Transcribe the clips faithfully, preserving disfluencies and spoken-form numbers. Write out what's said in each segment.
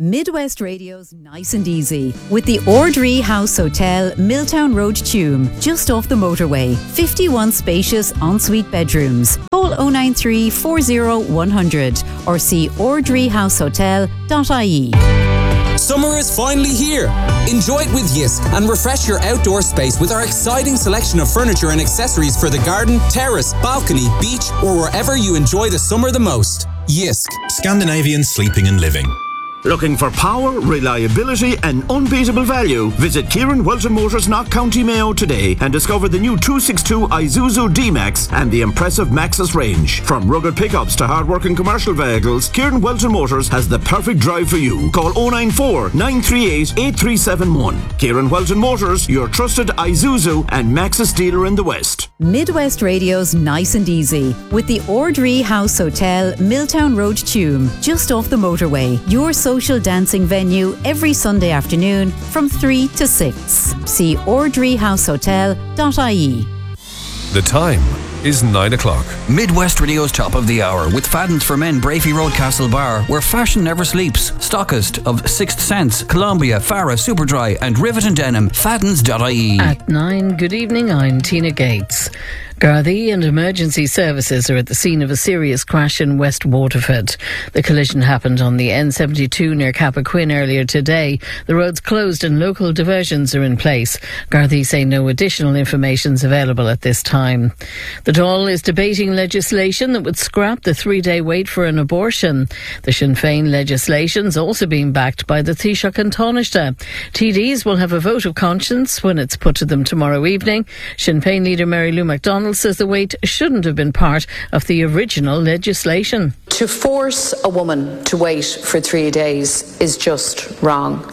Midwest Radio's Nice and Easy with the Ordree House Hotel, Milltown Road, Tuam, just off the motorway. fifty-one spacious ensuite bedrooms. Call oh nine three, four oh, one hundred or see ordree house hotel dot I E. Summer is finally here. Enjoy it with Yisk and refresh your outdoor space with our exciting selection of furniture and accessories for the garden, terrace, balcony, beach, or wherever you enjoy the summer the most. Yisk. Scandinavian sleeping and living. Looking for power, reliability and unbeatable value? Visit Kieran Welton Motors, Knock County Mayo today and discover the new two sixty-two Isuzu D-Max and the impressive Maxus range. From rugged pickups to hard-working commercial vehicles, Kieran Welton Motors has the perfect drive for you. Call oh nine four, nine three eight, eight three seven one. Kieran Welton Motors, your trusted Isuzu and Maxus dealer in the West. Midwest Radio's Nice and Easy with the Ordree House Hotel, Milltown Road, Tuam, just off the motorway. Your social dancing venue every Sunday afternoon from three to six. See ordree house hotel dot I E. The time is nine o'clock. Midwest Radio's Top of the Hour with Fadden's for Men, Brafey Road, Castle Bar, where fashion never sleeps. Stockist of Sixth Sense, Columbia, Farah, Superdry and Rivet and Denim. Faddens dot I E. At nine, good evening, I'm Tina Gates. Gardaí and emergency services are at the scene of a serious crash in West Waterford. The collision happened on the N seventy-two near Cappoquin earlier today. The road's closed and local diversions are in place. Gardaí say no additional information is available at this time. The Dáil is debating legislation that would scrap the three-day wait for an abortion. The Sinn Féin legislation is also being backed by the Taoiseach and Taoiseach. T Ds will have a vote of conscience when it's put to them tomorrow evening. Sinn Féin leader Mary Lou McDonald says the wait shouldn't have been part of the original legislation. To force a woman to wait for three days is just wrong.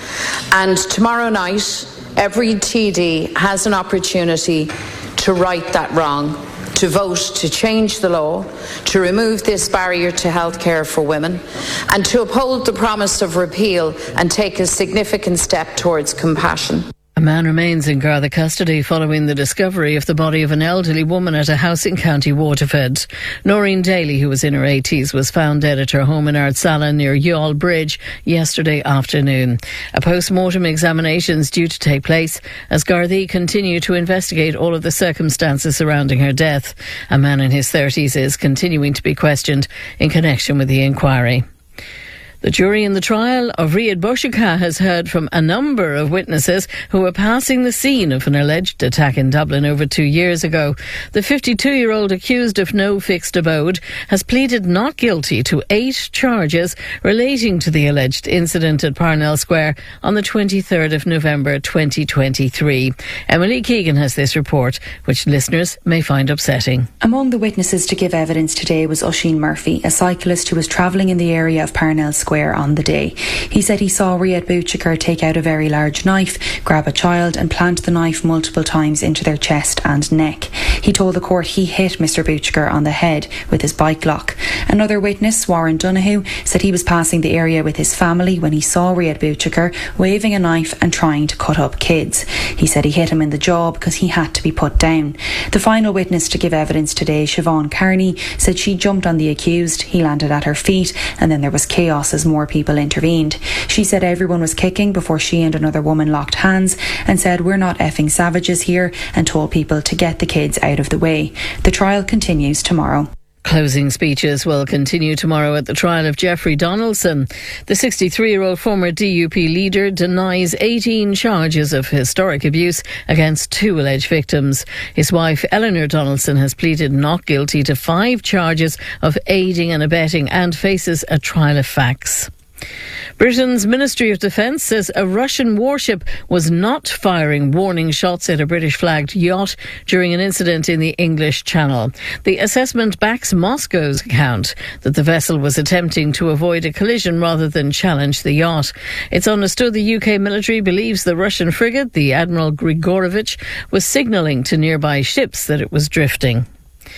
And tomorrow night, every T D has an opportunity to right that wrong, to vote to change the law, to remove this barrier to healthcare for women, and to uphold the promise of repeal and take a significant step towards compassion. A man remains in Garda custody following the discovery of the body of an elderly woman at a house in County Waterford. Noreen Daly, who was in her eighties, was found dead at her home in Ardsala near Youghal Bridge yesterday afternoon. A post-mortem examination is due to take place as Gardaí continue to investigate all of the circumstances surrounding her death. A man in his thirties is continuing to be questioned in connection with the inquiry. The jury in the trial of Riyad Bouchika has heard from a number of witnesses who were passing the scene of an alleged attack in Dublin over two years ago. The fifty-two-year-old accused of no fixed abode has pleaded not guilty to eight charges relating to the alleged incident at Parnell Square on the twenty-third of November twenty twenty-three. Emily Keegan has this report, which listeners may find upsetting. Among the witnesses to give evidence today was Oisin Murphy, a cyclist who was travelling in the area of Parnell Square on the day. He said he saw Riyad Bouchika take out a very large knife, grab a child and plant the knife multiple times into their chest and neck. He told the court he hit Mister Bouchika on the head with his bike lock. Another witness, Warren Donoghue, said he was passing the area with his family when he saw Riyad Bouchika waving a knife and trying to cut up kids. He said he hit him in the jaw because he had to be put down. The final witness to give evidence today, Siobhan Carney, said she jumped on the accused, he landed at her feet and then there was chaos as more people intervened. She said everyone was kicking before she and another woman locked hands and said we're not effing savages here and told people to get the kids out of the way. The trial continues tomorrow. Closing speeches will continue tomorrow at the trial of Jeffrey Donaldson. The sixty-three-year-old former D U P leader denies eighteen charges of historic abuse against two alleged victims. His wife, Eleanor Donaldson, has pleaded not guilty to five charges of aiding and abetting and faces a trial of facts. Britain's Ministry of Defence says a Russian warship was not firing warning shots at a British-flagged yacht during an incident in the English Channel. The assessment backs Moscow's account that the vessel was attempting to avoid a collision rather than challenge the yacht. It's understood the U K military believes the Russian frigate, the Admiral Grigorovich, was signalling to nearby ships that it was drifting.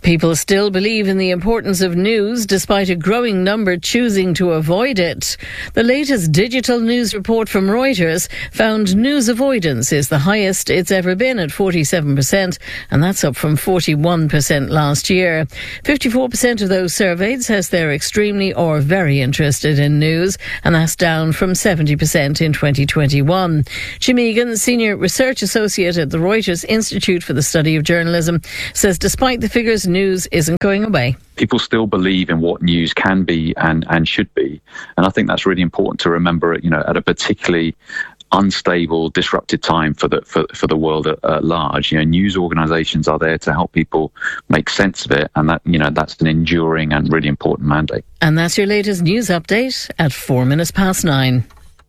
People still believe in the importance of news despite a growing number choosing to avoid it. The latest digital news report from Reuters found news avoidance is the highest it's ever been at forty-seven percent, and that's up from forty-one percent last year. fifty-four percent of those surveyed says they're extremely or very interested in news, and that's down from seventy percent in twenty twenty-one. Jim Egan, Senior Research Associate at the Reuters Institute for the Study of Journalism, says despite the figures, news isn't going away. People still believe in what news can be and, and should be. And I think that's really important to remember, you know, at a particularly unstable, disrupted time for the for, for the world at, at large. You know, news organisations are there to help people make sense of it, and that, you know, that's an enduring and really important mandate. And that's your latest news update at four minutes past nine.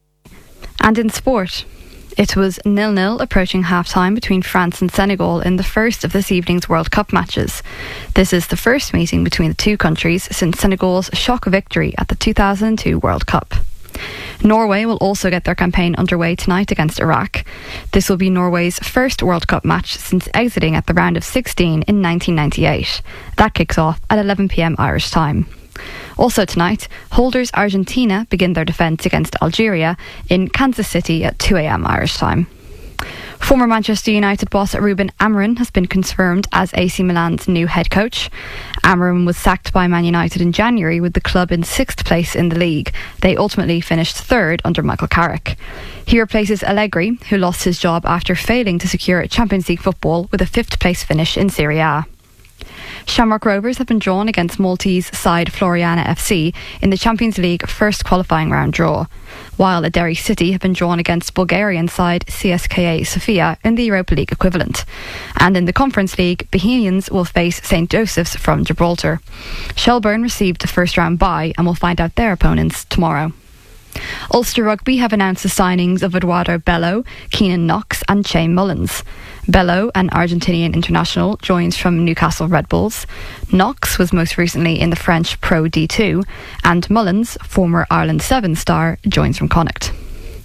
And in sport, it was nil-nil approaching half-time between France and Senegal in the first of this evening's World Cup matches. This is the first meeting between the two countries since Senegal's shock victory at the two thousand two World Cup. Norway will also get their campaign underway tonight against Iraq. This will be Norway's first World Cup match since exiting at the round of sixteen in nineteen ninety-eight. That kicks off at eleven p.m. Irish time. Also tonight, holders Argentina begin their defence against Algeria in Kansas City at two a.m. Irish time. Former Manchester United boss Ruben Amorim has been confirmed as A C Milan's new head coach. Amorim was sacked by Man United in January with the club in sixth place in the league. They ultimately finished third under Michael Carrick. He replaces Allegri, who lost his job after failing to secure Champions League football with a fifth place finish in Serie A. Shamrock Rovers have been drawn against Maltese side Floriana F C in the Champions League first qualifying round draw, while Derry City have been drawn against Bulgarian side C S K A Sofia in the Europa League equivalent. And in the Conference League, Bohemians will face Saint Joseph's from Gibraltar. Shelbourne received the first round bye and will find out their opponents tomorrow. Ulster Rugby have announced the signings of Eduardo Bello, Keenan Knox and Shane Mullins. Bello, an Argentinian international, joins from Newcastle Red Bulls. Knox was most recently in the French Pro D two, and Mullins, former Ireland Sevens star, joins from Connacht.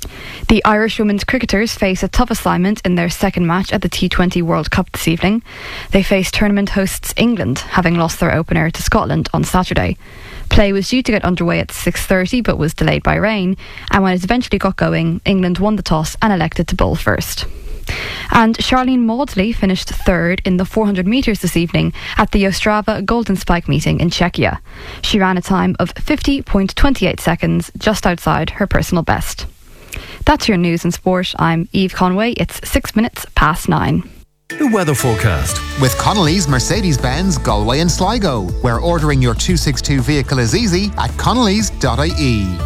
The Irish women's cricketers face a tough assignment in their second match at the T twenty World Cup this evening. They face tournament hosts England, having lost their opener to Scotland on Saturday. Play was due to get underway at six thirty but was delayed by rain, and when it eventually got going, England won the toss and elected to bowl first. And Charlene Maudsley finished third in the four hundred metres this evening at the Ostrava Golden Spike meeting in Czechia. She ran a time of fifty point two eight seconds, just outside her personal best. That's your news and sport. I'm Eve Conway. It's six minutes past nine. The weather forecast with Connolly's Mercedes-Benz Galway and Sligo, where ordering your two sixty-two vehicle is easy at connellys dot I E.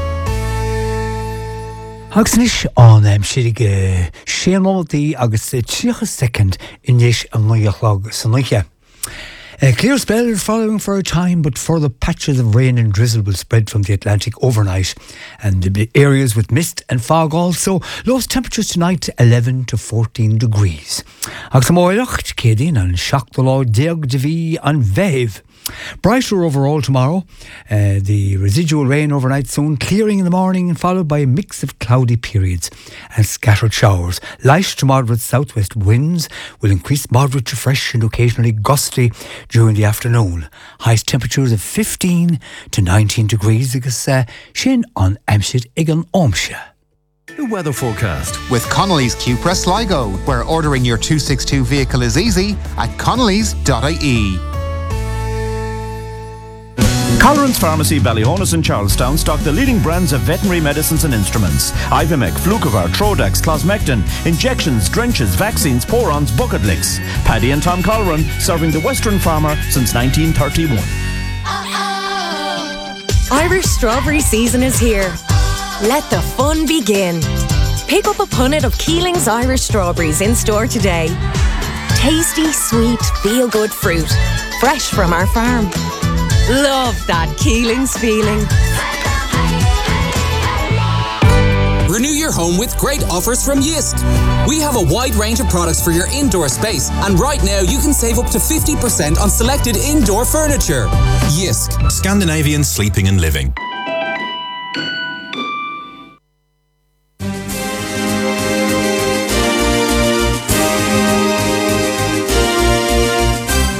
Hagsnish on um, Shirig Shamoldi August Chicha second in Yish and Moyachlog Sanicha. A clear spell following for a time, but further patches of rain and drizzle will spread from the Atlantic overnight, and the areas with mist and fog also. Lowest temperatures tonight eleven to fourteen degrees. Aksamoyloch Kedin and Shaktolo Deog Devi and Vev. Brighter overall tomorrow. Uh, the residual rain overnight soon, clearing in the morning and followed by a mix of cloudy periods and scattered showers. Light to moderate southwest winds will increase moderate to fresh and occasionally gusty during the afternoon. Highest temperatures of fifteen to nineteen degrees because uh, Shin on Amshit Igan Omsha. The weather forecast with Connolly's Cupra Sligo, where ordering your two sixty-two vehicle is easy at connellys dot I E. Colleran's Pharmacy, Ballyhonus and Charlestown stock the leading brands of veterinary medicines and instruments. Ivimec, Flucovar, Trodax, Closmectin, injections, drenches, vaccines, porons, bucket licks. Paddy and Tom Colleran, serving the Western farmer since nineteen thirty-one. Irish strawberry season is here. Let the fun begin. Pick up a punnet of Keeling's Irish strawberries in store today. Tasty, sweet, feel-good fruit. Fresh from our farm. Love that Keeling's feeling. Renew your home with great offers from Jysk. We have a wide range of products for your indoor space, and right now you can save up to fifty percent on selected indoor furniture. Jysk. Scandinavian sleeping and living.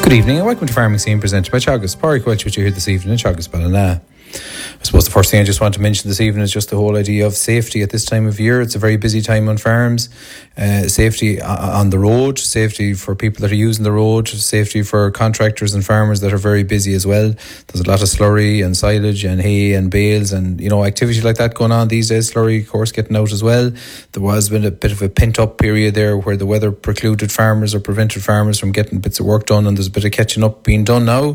Good evening and welcome to Farming Scene presented by Teagasc. Pádraig Welch with you here this evening in Teagasc Ballina. I suppose the first thing I just want to mention this evening is just the whole idea of safety at this time of year. It's a very busy time on farms. Uh, safety on the road, safety for people that are using the road, safety for contractors and farmers that are very busy as well. There's a lot of slurry and silage and hay and bales and, you know, activity like that going on these days. Slurry, of course, getting out as well. There was been a bit of a pent-up period there where the weather precluded farmers or prevented farmers from getting bits of work done, and there's a bit of catching up being done now.